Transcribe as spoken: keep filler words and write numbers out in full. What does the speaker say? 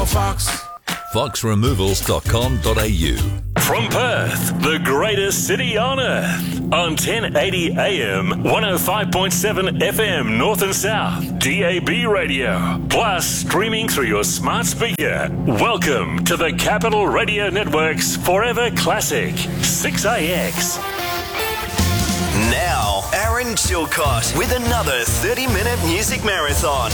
Fox. fox removals dot com dot a u. From Perth, the greatest city on earth, on ten eighty A M, one oh five point seven F M North and South, D A B radio, plus streaming through your smart speaker. Welcome to the Capital Radio Network's Forever Classic, six A X. Now, Aaron Chilcott with another thirty-minute music marathon